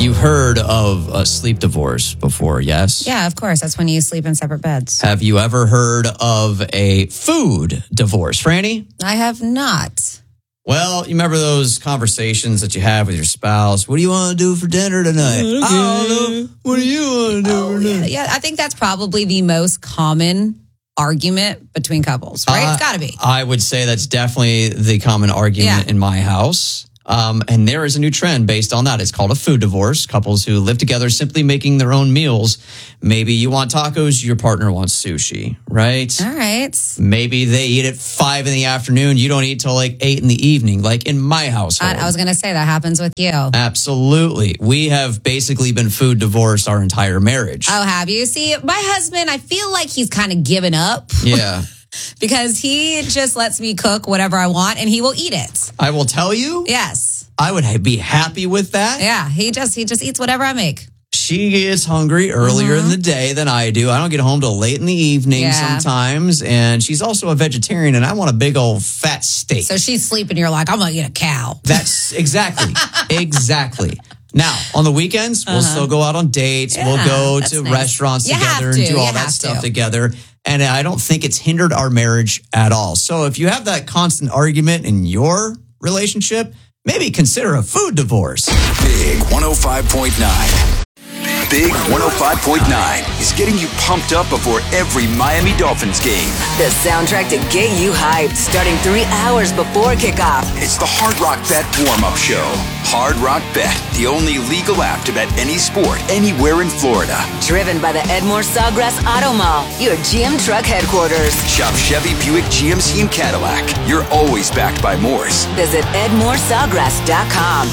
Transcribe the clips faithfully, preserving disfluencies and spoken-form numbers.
You've heard of a sleep divorce before, yes? Yeah, of course. That's when you sleep in separate beds. Have you ever heard of a food divorce, Franny? I have not. Well, you remember those conversations that you have with your spouse? What do you want to do for dinner tonight? Okay. I don't know. What do you want to do oh, for dinner? Yeah, yeah, I think that's probably the most common argument between couples, right? Uh, it's got to be. I would say that's definitely the common argument Yeah. in my house. Um, and there is a new trend based on that. It's called a food divorce. Couples who live together simply making their own meals. Maybe you want tacos, your partner wants sushi, right? All right. Maybe they eat at five in the afternoon. You don't eat till like eight in the evening, like in my household. I, I was going to say that happens with you. Absolutely. We have basically been food divorced our entire marriage. Oh, have you? See, my husband, I feel like he's kind of given up. Yeah. Because he just lets me cook whatever I want and he will eat it. I will tell you. Yes. I would be happy with that. Yeah, he just he just eats whatever I make. She gets hungry earlier mm-hmm. in the day than I do. I don't get home till late in the evening yeah. sometimes. And she's also a vegetarian, and I want a big old fat steak. So she's sleeping, you're like, I'm going to eat a cow. That's exactly, exactly. Now, on the weekends, we'll uh-huh. still go out on dates. Yeah, we'll go to nice. restaurants you together to, and do all you that stuff to. together. And I don't think it's hindered our marriage at all. So if you have that constant argument in your relationship, maybe consider a food divorce. Big one oh five point nine. Big one oh five point nine is getting you pumped up before every Miami Dolphins game. The soundtrack to get you hyped, starting three hours before kickoff. It's the Hard Rock Bet warm-up show. Hard Rock Bet, the only legal app to bet any sport anywhere in Florida. Driven by the Edmore Sawgrass Auto Mall, your G M truck headquarters. Shop Chevy, Buick, G M C, and Cadillac. You're always backed by Moores. Visit edmore sawgrass dot com.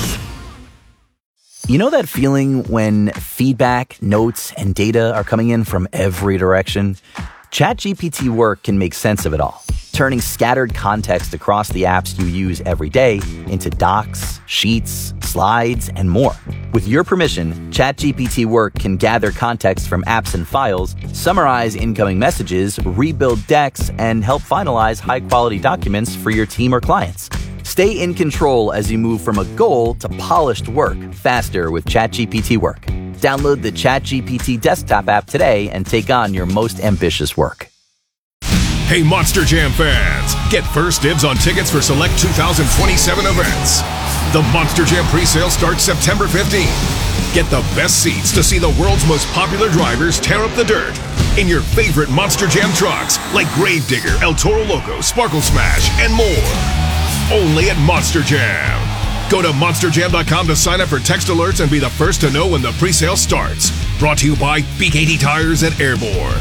You know that feeling when feedback, notes, and data are coming in from every direction? ChatGPT Work can make sense of it all, turning scattered context across the apps you use every day into docs, sheets, slides, and more. With your permission, ChatGPT Work can gather context from apps and files, summarize incoming messages, rebuild decks, and help finalize high-quality documents for your team or clients. Stay in control as you move from a goal to polished work faster with ChatGPT Work. Download the ChatGPT desktop app today and take on your most ambitious work. Hey, Monster Jam fans! Get first dibs on tickets for select two thousand twenty-seven events. The Monster Jam presale starts September fifteenth. Get the best seats to see the world's most popular drivers tear up the dirt in your favorite Monster Jam trucks like Gravedigger, El Toro Loco, Sparkle Smash, and more. Only at Monster Jam. Go to monster jam dot com to sign up for text alerts and be the first to know when the presale starts. Brought to you by B K T Tires at Airborne.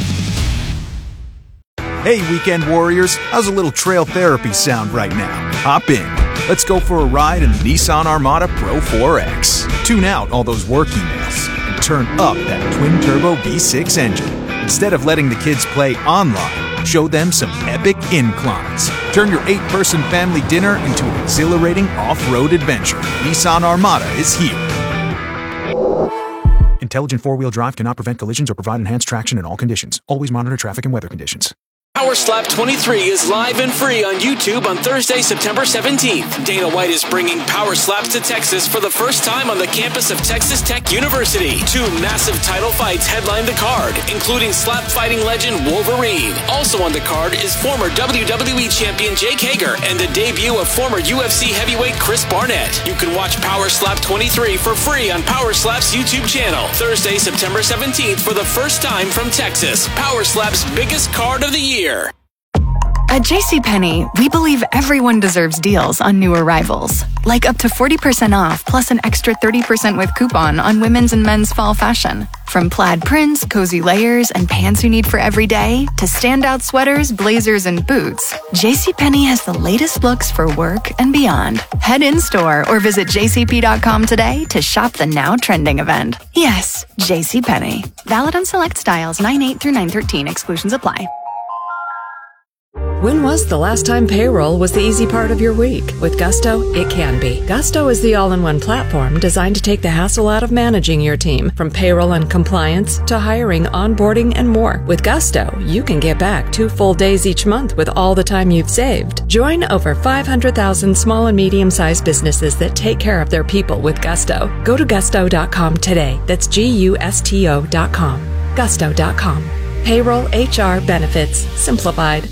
Hey, weekend warriors. How's a little trail therapy sound right now? Hop in. Let's go for a ride in the Nissan Armada Pro four X. Tune out all those work emails and turn up that twin-turbo V six engine. Instead of letting the kids play online, show them some epic inclines. Turn your eight-person family dinner into an exhilarating off-road adventure. Nissan Armada is here. Intelligent four-wheel drive cannot prevent collisions or provide enhanced traction in all conditions. Always monitor traffic and weather conditions. Power Slap twenty-three is live and free on YouTube on Thursday, September seventeenth. Dana White is bringing Power Slaps to Texas for the first time on the campus of Texas Tech University. Two massive title fights headline the card, including slap fighting legend Wolverine. Also on the card is former W W E champion Jake Hager and the debut of former U F C heavyweight Chris Barnett. You can watch Power Slap twenty-three for free on Power Slap's YouTube channel. Thursday, September seventeenth for the first time from Texas. Power Slap's biggest card of the year. At JCPenney, we believe everyone deserves deals on new arrivals, like up to forty percent off plus an extra thirty percent with coupon on women's and men's fall fashion. From plaid prints, cozy layers, and pants you need for every day, to standout sweaters, blazers, and boots, JCPenney has the latest looks for work and beyond. Head in-store or visit j c p dot com today to shop the now trending event. Yes, JCPenney. Valid on select styles nine eight through nine thirteen. Exclusions apply. When was the last time payroll was the easy part of your week? With Gusto, it can be. Gusto is the all-in-one platform designed to take the hassle out of managing your team, from payroll and compliance to hiring, onboarding, and more. With Gusto, you can get back two full days each month with all the time you've saved. Join over five hundred thousand small and medium-sized businesses that take care of their people with Gusto. Go to gusto dot com today. That's G U S T O dot com. gusto dot com. Payroll, H R, benefits, simplified.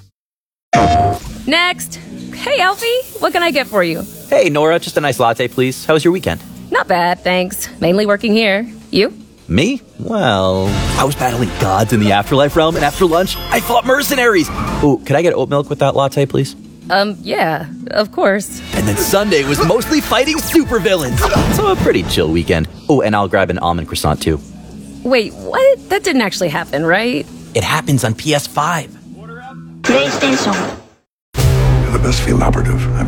Next. Hey, Alfie, what can I get for you? Hey, Nora, just a nice latte, please. How was your weekend? Not bad, thanks. Mainly working here. You? Me? Well, I was battling gods in the afterlife realm, and after lunch, I fought mercenaries. Ooh, could I get oat milk with that latte, please? Um, yeah, of course. And then Sunday was mostly fighting supervillains. So a pretty chill weekend. Oh, and I'll grab an almond croissant, too. Wait, what? That didn't actually happen, right? It happens on P S five. PlayStation. You're the best field operative I've